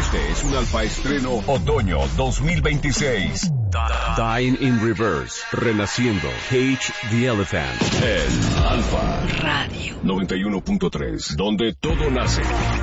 Este es un Alfa Estreno Otoño 2026. Dying in Reverse, renaciendo. Cage the Elephant. El Alfa Radio 91.3, donde todo nace.